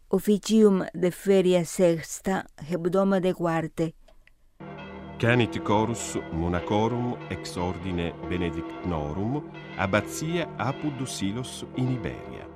officium de feria sexta hebdomade quarte. Canit chorus monacorum ex ordine benedictnorum abbatia Apud Silos in Iberia.